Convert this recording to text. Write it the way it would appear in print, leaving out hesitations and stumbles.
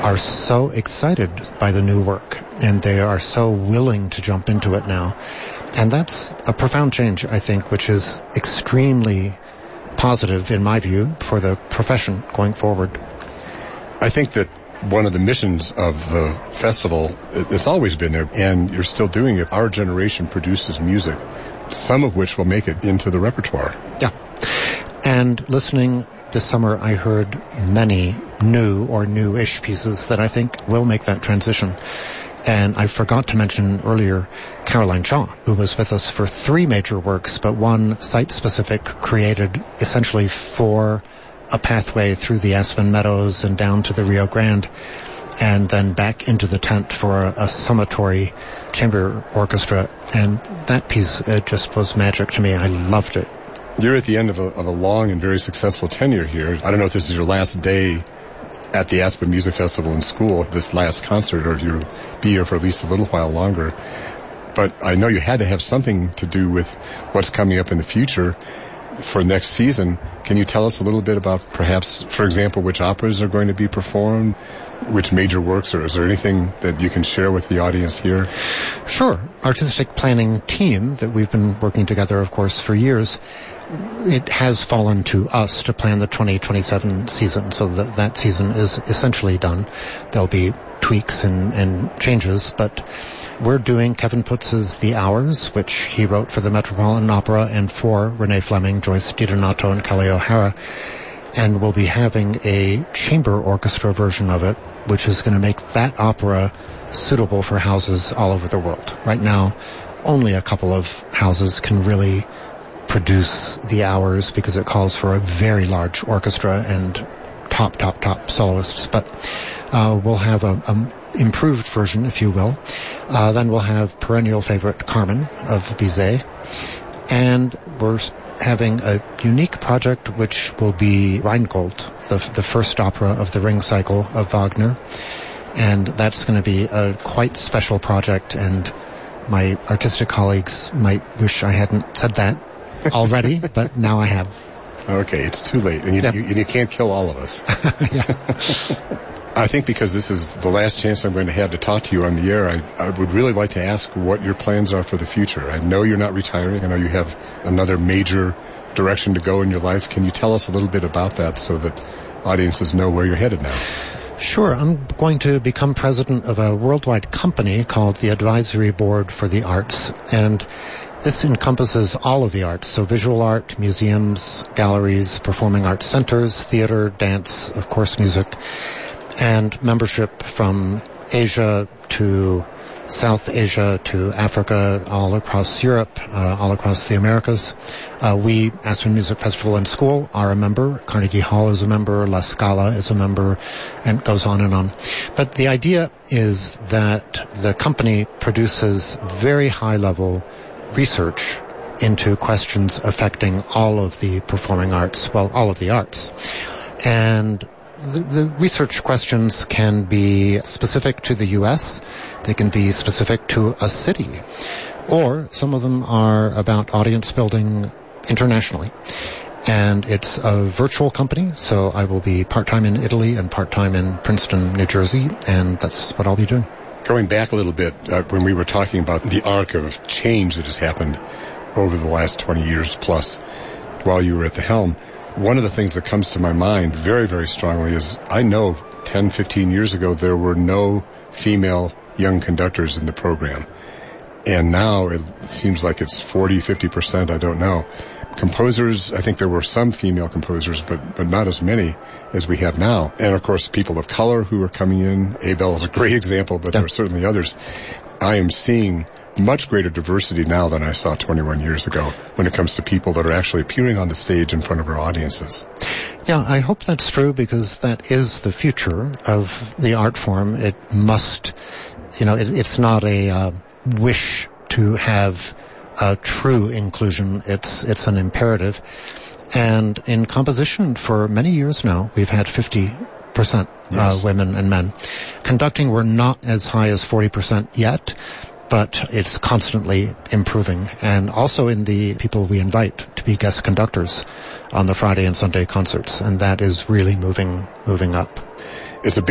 are so excited by the new work, and they are so willing to jump into it now. And that's a profound change, I think, which is extremely positive, in my view, for the profession going forward. I think that one of the missions of the festival, it's always been there, and you're still doing it. Our generation produces music, some of which will make it into the repertoire. Yeah. And listening this summer, I heard many new or new-ish pieces that I think will make that transition. And I forgot to mention earlier Caroline Shaw, who was with us for 3 major works, but one site-specific, created essentially for a pathway through the Aspen Meadows and down to the Rio Grande, and then back into the tent for a summatory chamber orchestra. And that piece, it just was magic to me. I loved it. You're at the end of a long and very successful tenure here. I don't know if this is your last day at the Aspen Music Festival in school, this last concert, or you'll be here for at least a little while longer. But I know you had to have something to do with what's coming up in the future for next season. Can you tell us a little bit about perhaps, for example, which operas are going to be performed, which major works, or is there anything that you can share with the audience here? Sure. Artistic planning team that we've been working together, of course, for years. It has fallen to us to plan the 2027 season, so that season is essentially done. There'll be tweaks and changes, but we're doing Kevin Putz's The Hours, which he wrote for the Metropolitan Opera and for Renee Fleming, Joyce DiDonato, and Kelly O'Hara. And we'll be having a chamber orchestra version of it, which is going to make that opera suitable for houses all over the world. Right now, only a couple of houses can really produce The Hours because it calls for a very large orchestra and top soloists. But we'll have a improved version, if you will. Then we'll have perennial favorite Carmen of Bizet. And we're having a unique project which will be Rheingold, the first opera of the Ring cycle of Wagner. And that's going to be a quite special project, and my artistic colleagues might wish I hadn't said that already, but now I have. Okay, it's too late, and you can't kill all of us. Yeah. I think because this is the last chance I'm going to have to talk to you on the air, I would really like to ask what your plans are for the future. I know you're not retiring. I know you have another major direction to go in your life. Can you tell us a little bit about that so that audiences know where you're headed now? Sure. I'm going to become president of a worldwide company called the Advisory Board for the Arts, and this encompasses all of the arts, so visual art, museums, galleries, performing arts centers, theater, dance, of course, music, and membership from Asia to South Asia to Africa, all across Europe, all across the Americas. We, Aspen Music Festival and School, are a member. Carnegie Hall is a member. La Scala is a member, and it goes on and on. But the idea is that the company produces very high-level research into questions affecting all of the performing arts, well, all of the arts. And the research questions can be specific to the U.S., they can be specific to a city, or some of them are about audience building internationally. And it's a virtual company, so I will be part-time in Italy and part-time in Princeton, New Jersey, and that's what I'll be doing. Going back a little bit, when we were talking about the arc of change that has happened over the last 20 years plus while you were at the helm, one of the things that comes to my mind very, very strongly is I know 10, 15 years ago there were no female young conductors in the program. And now it seems like it's 40, 50%, I don't know. Composers, I think there were some female composers, but not as many as we have now. And of course, people of color who are coming in. Abel is a great example, but there are certainly others. I am seeing much greater diversity now than I saw 21 years ago when it comes to people that are actually appearing on the stage in front of our audiences. Yeah, I hope that's true because that is the future of the art form. It must, it's not a wish to have true inclusion. It's an imperative. And in composition for many years now, we've had 50% women and men. Conducting, we're not as high as 40% yet, but it's constantly improving. And also in the people we invite to be guest conductors on the Friday and Sunday concerts. And that is really moving up. It's a big